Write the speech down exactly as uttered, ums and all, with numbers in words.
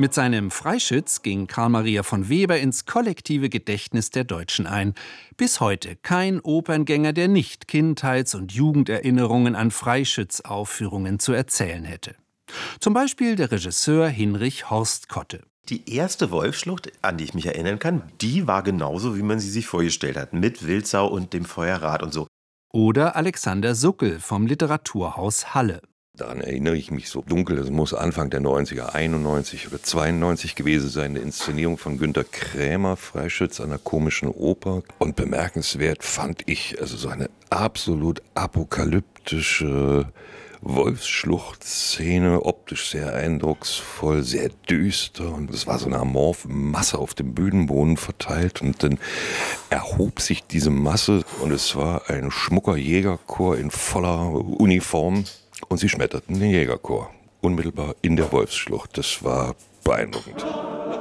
Mit seinem Freischütz ging Karl Maria von Weber ins kollektive Gedächtnis der Deutschen ein. Bis heute kein Operngänger, der nicht Kindheits- und Jugenderinnerungen an Freischütz-Aufführungen zu erzählen hätte. Zum Beispiel der Regisseur Hinrich Horstkotte. Die erste Wolfsschlucht, an die ich mich erinnern kann, die war genauso, wie man sie sich vorgestellt hat. Mit Wildsau und dem Feuerrad und so. Oder Alexander Suckel vom Literaturhaus Halle. Daran erinnere ich mich so dunkel, das muss Anfang der neunziger, einundneunzig oder zweiundneunzig gewesen sein, eine Inszenierung von Günter Krämer, Freischütz an der Komischen Oper. Und bemerkenswert fand ich also so eine absolut apokalyptische Wolfsschluchtszene, optisch sehr eindrucksvoll, sehr düster, und es war so eine amorphe Masse auf dem Bühnenboden verteilt, und dann erhob sich diese Masse und es war ein schmucker Jägerchor in voller Uniform. Und sie schmetterten den Jägerchor unmittelbar in der Wolfsschlucht. Das war beeindruckend.